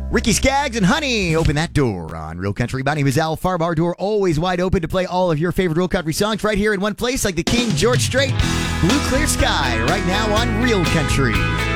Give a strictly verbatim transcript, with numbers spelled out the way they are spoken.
Ricky Skaggs and Honey, open that door on Real Country. My name is Al Farb. Our door always wide open to play all of your favorite Real Country songs right here in one place, like the King George Strait, Blue Clear Sky, right now on Real Country.